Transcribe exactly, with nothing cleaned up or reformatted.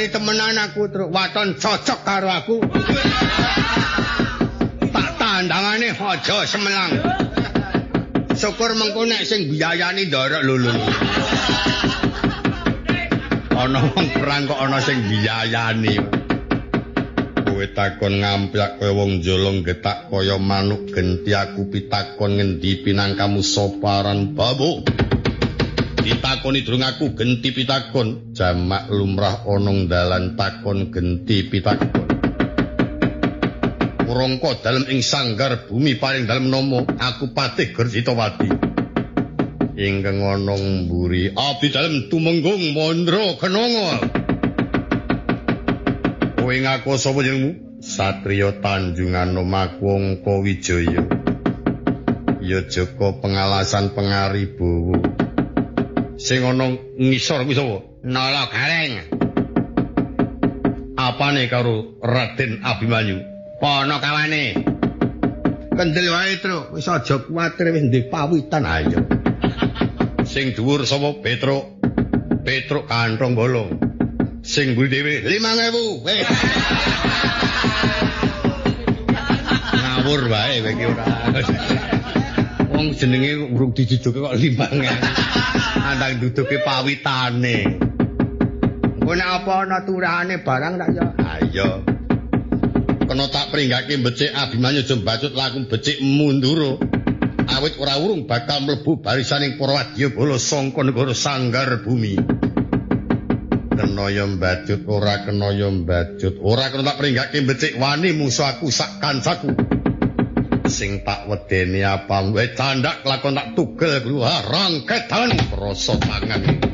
wani temenan aku truk waton cocok karo aku. Tak tandangane aja semelang. Syukur mengko nek sing biayani ndorok lho lho. Ana wong perang kok ana sing biayani. Kowe takon ngamplak kaya wong jolong getak kaya manuk genti aku pitakon ngendi pinangkamu soparan babu. Ditakoni durung aku genti pitakon jamak lumrah onong dalan takon genti pitakon. Urangka dalem ing sanggar bumi paling dalem nomo aku Patih Gersitawati. Ingkang ana mburi abdi dalem tumenggung Mandra Kenanga. Kowe ngaku sapa jenengmu? Satriya Tanjungan Nomaku Angka Wijaya. Ya Joko Pengalasan Pengaribowo. Sing ana ngisor kuwi sapa? Nala Gareng. Apane karo Raden Abimanyu? Pana kawane. Kendel wae, Truk. Wis aja kuwatir wis ndek pawitan ayo. Sing dhuwur sapa? Petruk. Petruk Kanthong Bolong. Sing mburi dhewe limang ewu. Ngawur wae kowe iki ora. Wong jenenge urung dijujuke kok limang ewu. Andang duduke pawitane. Engko nek apa ana turane barang tak ya. Ayo. Kena tak pringgake becik Abimanyu aja mbacut laku becik mundura. Awit ora urung bakal mlebu barisaning para wadyabala sangka negara Sanggar Bumi. Kenaya mbacut ora kenaya mbacut ora kena tak pringgake becik wani musuh aku sak kancaku. Sing tak wedeni apa wae candak lakon tak tugel gluha rangketan rasa tangan.